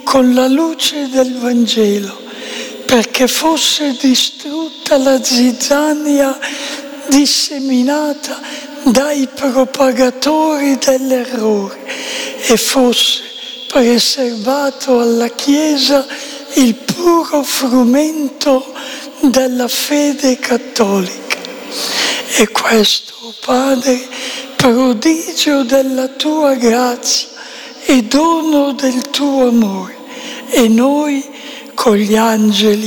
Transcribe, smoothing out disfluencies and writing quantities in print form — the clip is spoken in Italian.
con la luce del Vangelo, perché fosse distrutta la zizzania disseminata dai propagatori dell'errore e fosse preservato alla Chiesa il puro frumento della fede cattolica. E questo, Padre, prodigio della tua grazia e dono del tuo amore, e noi con gli angeli